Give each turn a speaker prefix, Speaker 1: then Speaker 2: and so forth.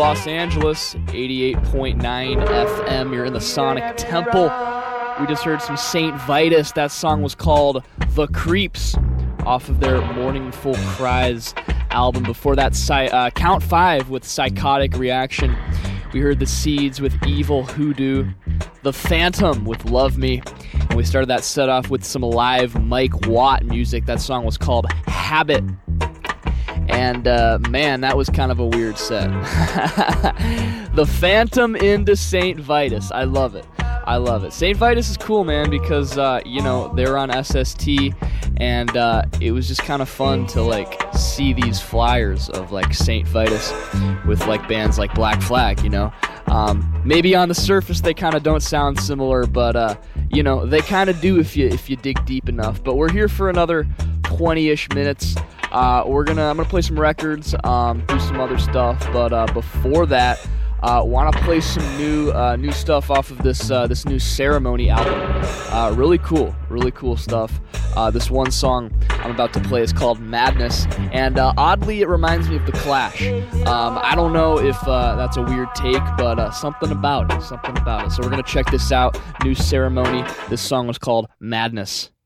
Speaker 1: Los Angeles, 88.9 FM. You're in the Sonic Temple. We just heard some Saint Vitus. That song was called The Creeps off of their Mournful Cries album. Before that, Count 5 with Psychotic Reaction. We heard The Seeds with Evil Hoodoo. The Phantom with Love Me. And we started that set off with some live Mike Watt music. That song was called Habit. And, man, that was kind of a weird set. The Phantom into Saint Vitus. I love it. I love it. Saint Vitus is cool, man, because, they're on SST, and it was just kind of fun to, see these flyers of, Saint Vitus with, bands like Black Flag, Maybe on the surface they kind of don't sound similar, but, they kind of do if you dig deep enough. But we're here for another 20-ish minutes. I'm gonna play some records, do some other stuff, but before that, want to play some new stuff off of this new Ceremony album. Really cool stuff. This one song I'm about to play is called Madness, and oddly it reminds me of The Clash. I don't know if that's a weird take, but something about it. So we're gonna check this out. New Ceremony. This song was called Madness.